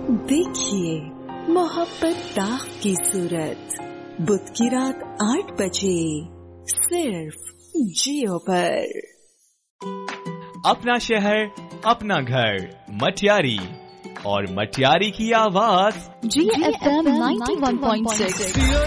देखिए मोहब्बत दाग की सूरत, बुध की रात 8 बजे सिर्फ जियो पर। अपना शहर अपना घर मटियारी, और मटियारी की आवाज GFM 91.6।